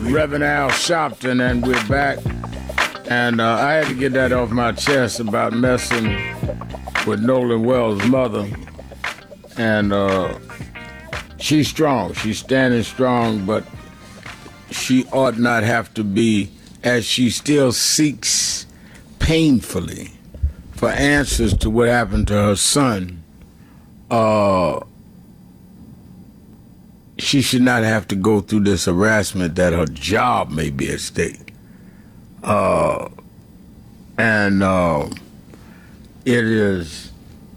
Reverend Al Sharpton, and we're back. And I had to get that off my chest about messing with Nolan Wells' mother. And she's strong. She's standing strong, but she ought not have to be, as she still seeks painfully for answers to what happened to her son. She should not have to go through this harassment that her job may be at stake. It is,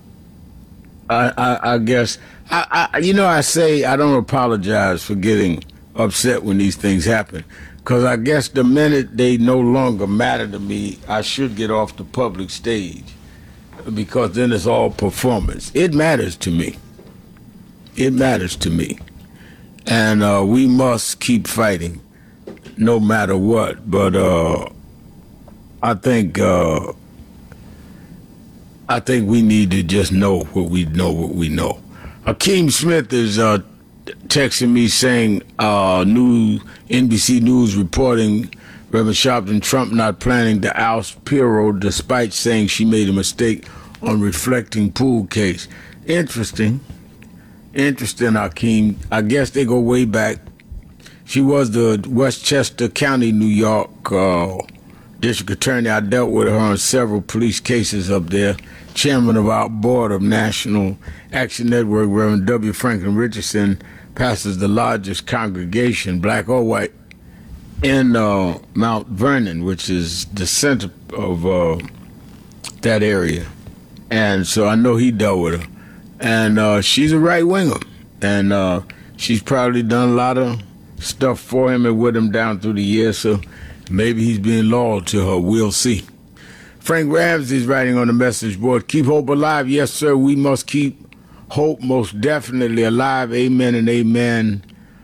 I guess, I say I don't apologize for getting upset when these things happen, because I guess the minute they no longer matter to me, I should get off the public stage, because then it's all performance. It matters to me. It matters to me. And we must keep fighting no matter what. But I think we need to just know what we know. Akeem Smith is texting me saying, NBC News reporting Reverend Sharpton, Trump not planning to oust Pirro despite saying she made a mistake on reflecting pool case. Interesting, Akeem. I guess they go way back. She was the Westchester County, New York district attorney. I dealt with her on several police cases up there. Chairman of our board of National Action Network, Reverend W. Franklin Richardson, pastors the largest congregation, black or white, in Mount Vernon, which is the center of that area. And so I know he dealt with her. And she's a right-winger. And she's probably done a lot of stuff for him and with him down through the years, so maybe he's being loyal to her. We'll see. Frank Ramsey's writing on the message board, keep hope alive. Yes, sir, we must keep hope most definitely alive. Amen and amen.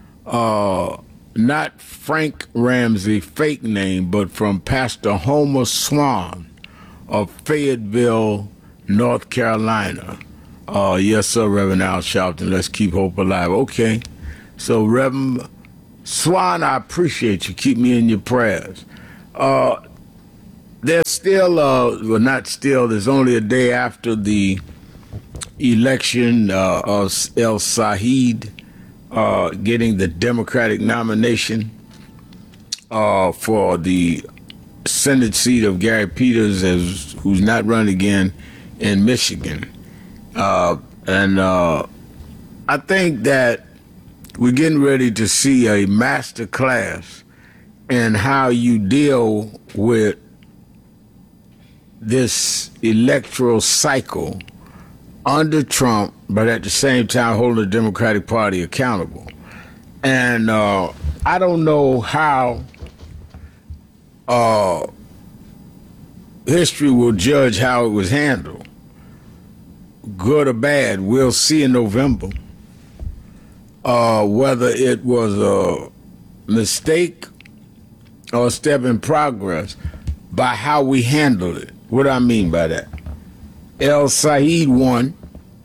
Not Frank Ramsey, fake name, but from Pastor Homer Swan of Fayetteville, North Carolina. Yes, sir, Reverend Al Sharpton, let's keep hope alive. Okay, so Reverend Swan, I appreciate you. Keep me in your prayers. There's still, well, not still, there's only a day after the election of El Said getting the Democratic nomination for the Senate seat of Gary Peters, who's not running again in Michigan. And I think that we're getting ready to see a master class in how you deal with this electoral cycle under Trump, but at the same time holding the Democratic Party accountable. And I don't know how history will judge how it was handled. Good or bad, we'll see in November whether it was a mistake or a step in progress by how we handled it. What do I mean by that? El Said won.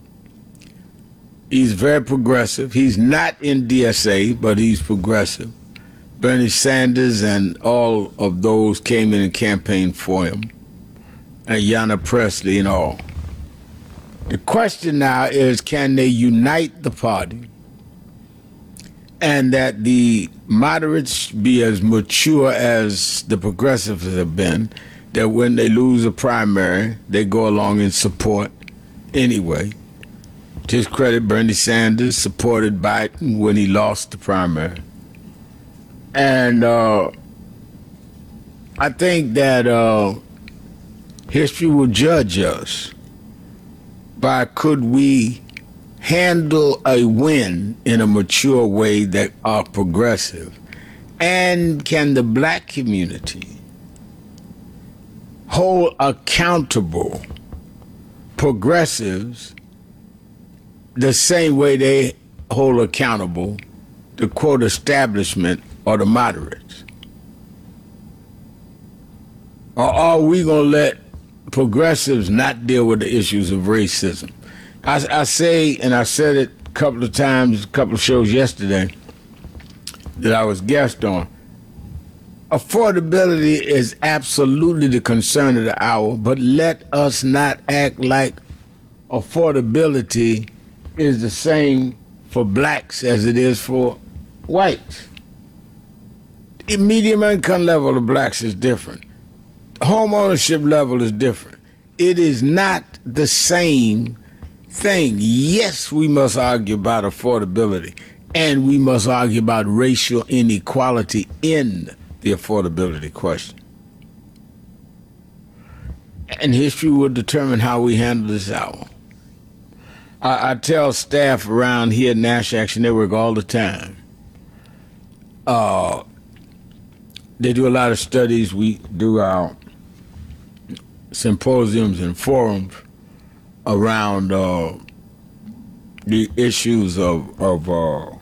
He's very progressive. He's not in DSA, but he's progressive. Bernie Sanders and all of those came in and campaigned for him. And Ayanna Pressley and all. The question now is, can they unite the party and that the moderates be as mature as the progressives have been, that when they lose a primary, they go along and support anyway. To his credit, Bernie Sanders supported Biden when he lost the primary. And I think that history will judge us by could we handle a win in a mature way that are progressive, and can the black community hold accountable progressives the same way they hold accountable the quote establishment or the moderates? Or are we going to let progressives not deal with the issues of racism? I say, and I said it a couple of times, a couple of shows yesterday that I was guest on, Affordability is absolutely the concern of the hour, but let us not act like affordability is the same for blacks as it is for whites. The medium income level of blacks is different. Home ownership level is different. It is not the same thing. Yes, we must argue about affordability, and we must argue about racial inequality in the affordability question. And history will determine how we handle this hour. I tell staff around here at National Action Network all the time. They do a lot of studies. We do our symposiums and forums around the issues of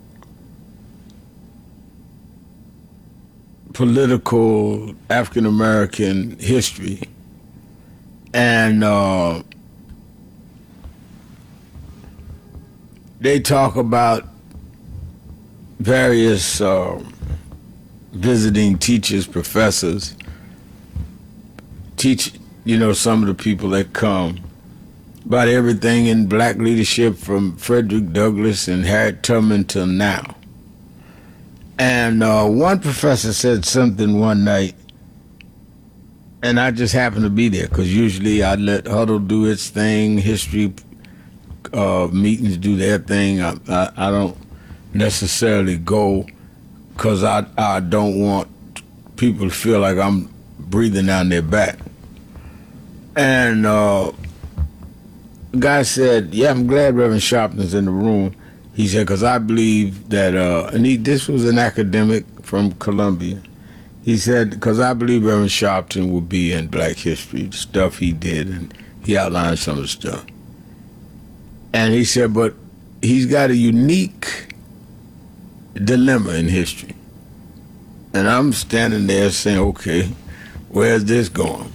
political African-American history. And they talk about various visiting teachers, professors, teach, some of the people that come about everything in black leadership from Frederick Douglass and Harriet Tubman till now. And one professor said something one night, and I just happened to be there because usually I let Huddle do its thing, history meetings do their thing. I don't necessarily go because I don't want people to feel like I'm breathing down their back. And the guy said, yeah, I'm glad Reverend Sharpton's in the room. He said, because I believe that, this was an academic from Columbia. He said, because I believe Reverend Sharpton will be in Black history, the stuff he did, and he outlined some of the stuff. And he said, but he's got a unique dilemma in history. And I'm standing there saying, okay, where's this going?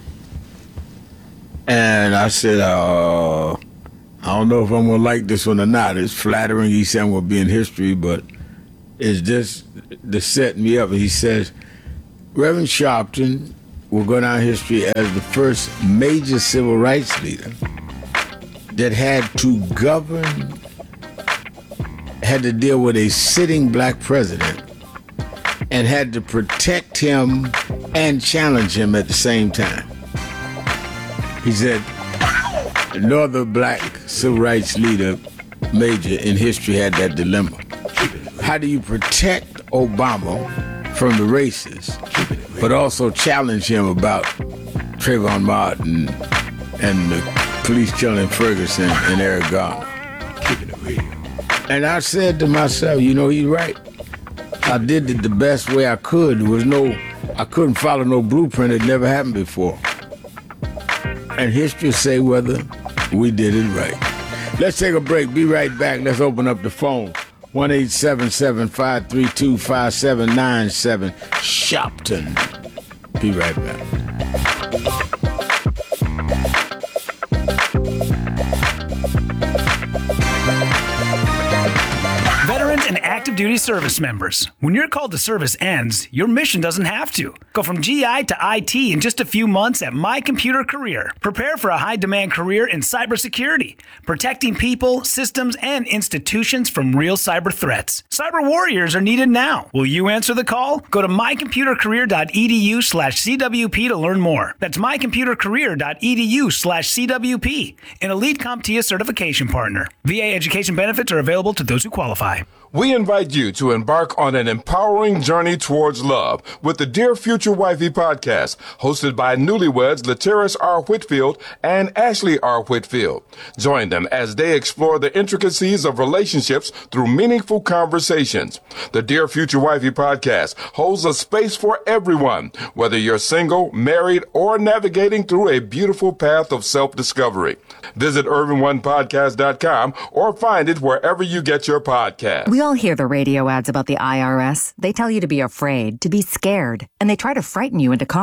And I said, I don't know if I'm going to like this one or not. It's flattering. He said I'm going to be in history, but it's just to set me up. He says, Reverend Sharpton will go down in history as the first major civil rights leader that had to govern, had to deal with a sitting black president and had to protect him and challenge him at the same time. He said, no other black civil rights leader major in history had that dilemma. How do you protect Obama from the racists, but also challenge him about Trayvon Martin and the police killing Ferguson and Eric Garner? And I said to myself, he's right. I did it the best way I could. I couldn't follow no blueprint. It never happened before. And history say whether we did it right. Let's take a break. Be right back. Let's open up the phone. 1-877-532-5797. Sharpton. Be right back. Veterans and active duty service members. When your call to service ends, your mission doesn't have to. Go from GI to IT in just a few months at My Computer Career. Prepare for a high-demand career in cybersecurity, protecting people, systems, and institutions from real cyber threats. Cyber warriors are needed now. Will you answer the call? Go to mycomputercareer.edu/CWP to learn more. That's mycomputercareer.edu/CWP, an elite CompTIA certification partner. VA education benefits are available to those who qualify. We invite you to embark on an empowering journey towards love with the Dear Future Wifey podcast, hosted by newlyweds Lateris R. Whitfield and Ashley R. Whitfield. Join them as they explore the intricacies of relationships through meaningful conversations. The Dear Future Wifey podcast holds a space for everyone, whether you're single, married, or navigating through a beautiful path of self-discovery. Visit UrbanOnePodcast.com or find it wherever you get your podcast. We all hear the radio ads about the IRS. They tell you to be afraid, to be scared, and they try to frighten you into calling.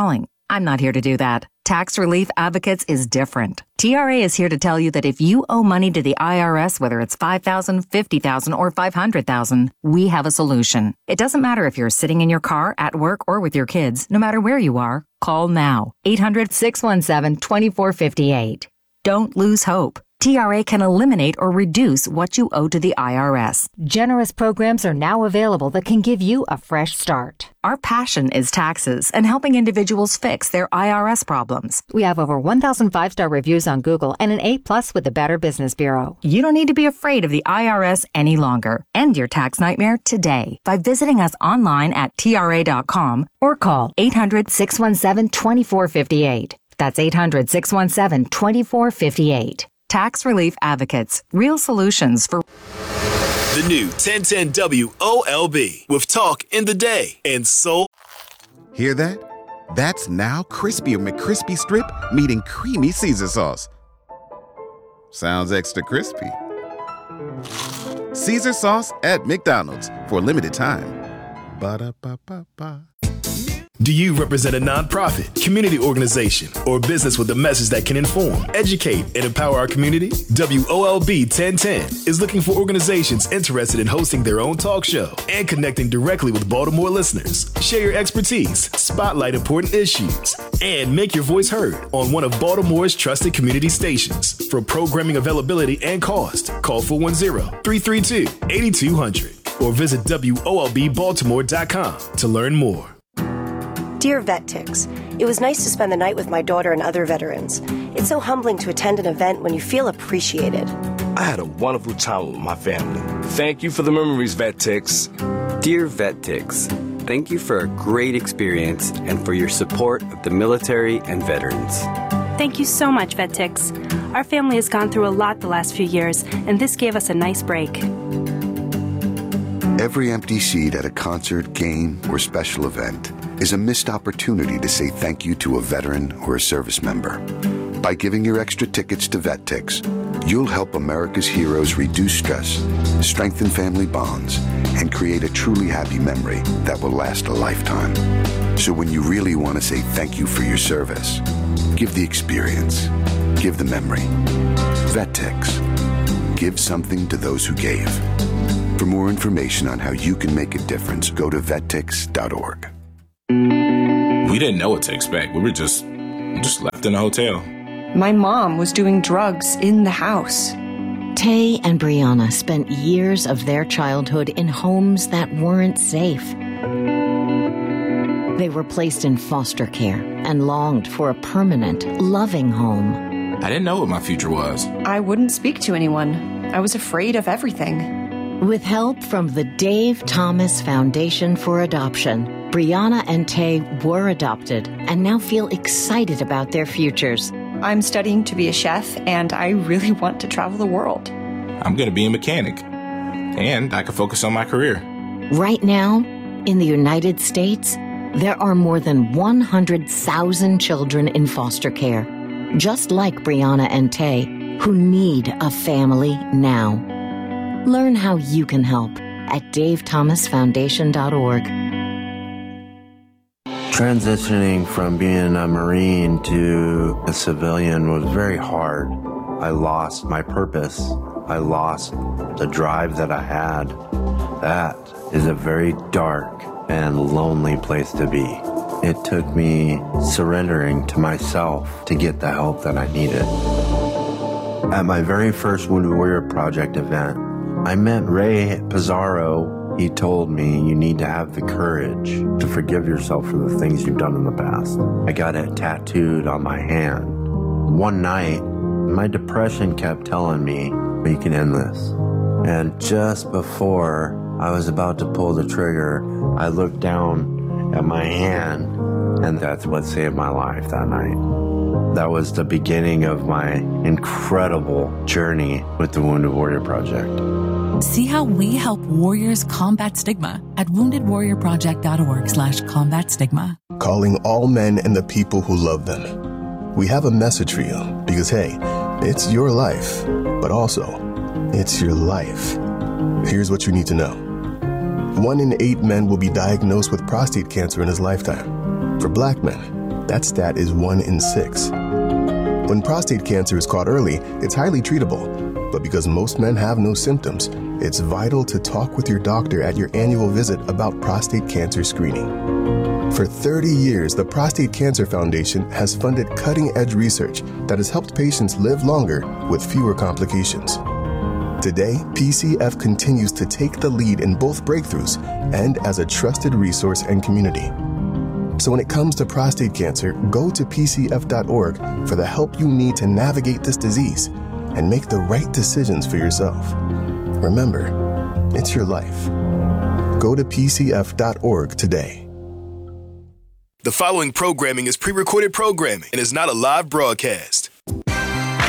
I'm not here to do that. Tax Relief Advocates is different. TRA is here to tell you that if you owe money to the IRS, whether it's $5,000, $50,000, or $500,000, we have a solution. It doesn't matter if you're sitting in your car, at work, or with your kids. No matter where you are, call now. 800-617-2458. Don't lose hope. TRA can eliminate or reduce what you owe to the IRS. Generous programs are now available that can give you a fresh start. Our passion is taxes and helping individuals fix their IRS problems. We have over 1,000 5-star reviews on Google and an A+ with the Better Business Bureau. You don't need to be afraid of the IRS any longer. End your tax nightmare today by visiting us online at TRA.com or call 800-617-2458. That's 800-617-2458. Tax Relief Advocates. Real solutions for... The new 1010 WOLB with talk in the day and soul. Hear that? That's now Crispy McCrispy Strip meeting Creamy Caesar Sauce. Sounds extra crispy. Caesar Sauce at McDonald's for a limited time. Ba-da-ba-ba-ba. Do you represent a nonprofit, community organization, or business with a message that can inform, educate, and empower our community? WOLB 1010 is looking for organizations interested in hosting their own talk show and connecting directly with Baltimore listeners. Share your expertise, spotlight important issues, and make your voice heard on one of Baltimore's trusted community stations. For programming availability and cost, call 410-332-8200 or visit WOLBbaltimore.com to learn more. Dear VetTix, it was nice to spend the night with my daughter and other veterans. It's so humbling to attend an event when you feel appreciated. I had a wonderful time with my family. Thank you for the memories, VetTix. Dear VetTix, thank you for a great experience and for your support of the military and veterans. Thank you so much, VetTix. Our family has gone through a lot the last few years, and this gave us a nice break. Every empty seat at a concert, game, or special event is a missed opportunity to say thank you to a veteran or a service member. By giving your extra tickets to VetTix, you'll help America's heroes reduce stress, strengthen family bonds, and create a truly happy memory that will last a lifetime. So when you really want to say thank you for your service, give the experience, give the memory. VetTix. Give something to those who gave. For more information on how you can make a difference, go to vettix.org. We didn't know what to expect. We were just left in a hotel. My mom was doing drugs in the house. Tay and Brianna spent years of their childhood in homes that weren't safe. They were placed in foster care and longed for a permanent, loving home. I didn't know what my future was. I wouldn't speak to anyone. I was afraid of everything. With help from the Dave Thomas Foundation for Adoption, Brianna and Tay were adopted and now feel excited about their futures. I'm studying to be a chef, and I really want to travel the world. I'm going to be a mechanic, and I can focus on my career. Right now, in the United States, there are more than 100,000 children in foster care, just like Brianna and Tay, who need a family now. Learn how you can help at davethomasfoundation.org. Transitioning from being a Marine to a civilian was very hard. I lost my purpose. I lost the drive that I had. That is a very dark and lonely place to be. It took me surrendering to myself to get the help that I needed. At my very first Wounded Warrior Project event, I met Ray Pizarro. He told me you need to have the courage to forgive yourself for the things you've done in the past. I got it tattooed on my hand. One night, my depression kept telling me, you can end this. And just before I was about to pull the trigger, I looked down at my hand, and that's what saved my life that night. That was the beginning of my incredible journey with the Wounded Warrior Project. See how we help warriors combat stigma at woundedwarriorproject.org/combat stigma. Calling all men and the people who love them. We have a message for you because, hey, it's your life, but also it's your life. Here's what you need to know. 1 in 8 men will be diagnosed with prostate cancer in his lifetime. For Black men, That stat is 1 in 6. When prostate cancer is caught early, it's highly treatable. But because most men have no symptoms, it's vital to talk with your doctor at your annual visit about prostate cancer screening. For 30 years, the Prostate Cancer Foundation has funded cutting-edge research that has helped patients live longer with fewer complications. Today, PCF continues to take the lead in both breakthroughs and as a trusted resource and community. So when it comes to prostate cancer, go to pcf.org for the help you need to navigate this disease and make the right decisions for yourself. Remember, it's your life. Go to pcf.org today. The following programming is pre-recorded programming and is not a live broadcast.